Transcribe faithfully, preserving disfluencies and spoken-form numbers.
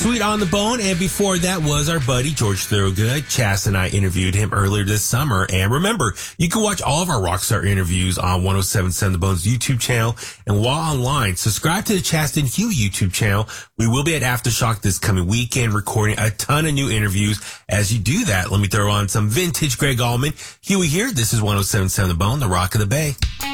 Sweet on the Bone, and before that was our buddy George Thorogood. Chas and I interviewed him earlier this summer, and remember, you can watch all of our Rockstar interviews on one oh seven point seven The Bone's YouTube channel, and while online, subscribe to the Chaston Hugh YouTube channel. We will be at Aftershock this coming weekend, recording a ton of new interviews. As you do that, let me throw on some vintage Greg Allman. Huey here, this is one oh seven point seven The Bone, the Rock of the Bay.